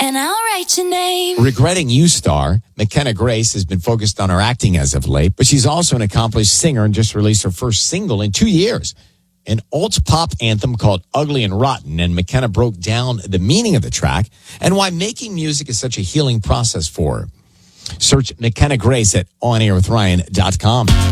and I'll write your name. Regretting You star McKenna Grace has been focused on her acting as of late, but she's also an accomplished singer and just released her first single in 2 years, an alt-pop anthem called Ugly and Rotten. And McKenna broke down the meaning of the track and why making music is such a healing process for her. Search McKenna Grace at onairwithryan.com.